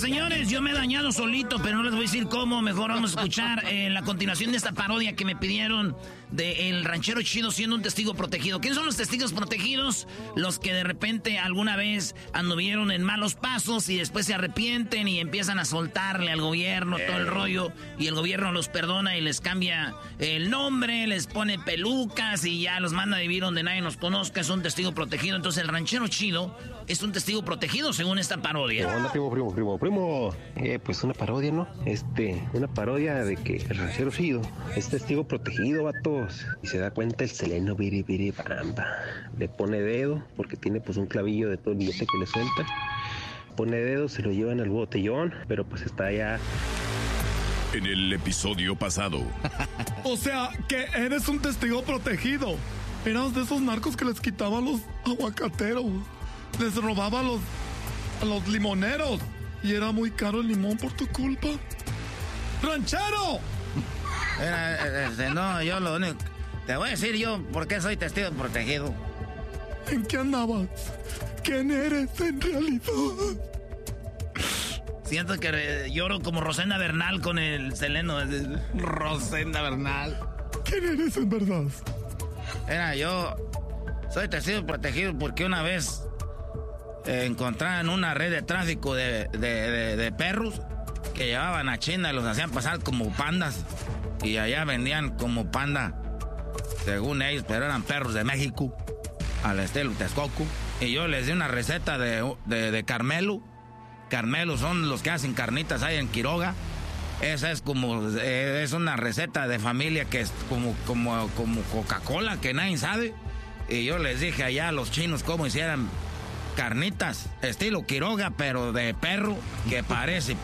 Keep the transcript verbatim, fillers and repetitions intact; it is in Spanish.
señores, yo me he dañado solito, pero no les voy a decir cómo. Mejor vamos a escuchar eh, la continuación de esta parodia que me pidieron de El Ranchero Chido siendo un testigo protegido. ¿Quiénes son los testigos protegidos? Los que de repente alguna vez anduvieron en malos pasos y después se arrepienten y empiezan a soltarle al gobierno todo el rollo, y el gobierno los perdona y les cambia el nombre, les pone pelucas y ya los manda a vivir donde nadie nos conozca. Es un testigo protegido. Entonces El Ranchero Chido es un testigo protegido según esta parodia. ¿Qué onda, primo, primo, primo, primo? Eh, pues una parodia, ¿no? Este, una parodia de que el ranchero Chido es testigo protegido, vatos. Y se da cuenta el seleno, biri, biri, bamba. Le pone dedo, porque tiene pues un clavillo de todo el billete que le suelta. Pone dedo, se lo llevan al botellón, pero pues está allá. En el episodio pasado. O sea, que eres un testigo protegido. Eras de esos narcos que les quitaba a los aguacateros. Les robaba a los, a los limoneros. Y era muy caro el limón por tu culpa. ¡Ranchero! Era, este, no, yo lo único... Te voy a decir yo por qué soy testigo protegido. ¿En qué andabas? ¿Quién eres en realidad? Siento que eh, lloro como Rosenda Bernal con el seleno. Rosenda Bernal. ¿Quién eres en verdad? Era yo... Soy testigo protegido porque una vez... Eh, encontraron una red de tráfico de, de, de, de perros que llevaban a China y los hacían pasar como pandas. Y allá vendían como panda, según ellos, pero eran perros de México, al estilo Texcoco. Y yo les di una receta de, de, de Carmelo. Carmelo son los que hacen carnitas ahí en Quiroga. Esa es como, eh, es una receta de familia que es como, como, como Coca-Cola, que nadie sabe. Y yo les dije allá a los chinos cómo hicieran carnitas, estilo Quiroga, pero de perro, que parece